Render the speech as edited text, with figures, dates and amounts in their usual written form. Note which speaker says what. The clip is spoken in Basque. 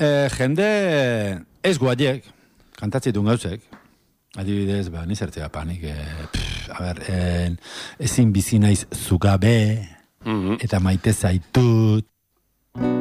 Speaker 1: Jende ez guaiek, kantatzitun gauzek. Adibidez, nizertzea panik, ezin bizi naiz zugabe, eta maite zaitut,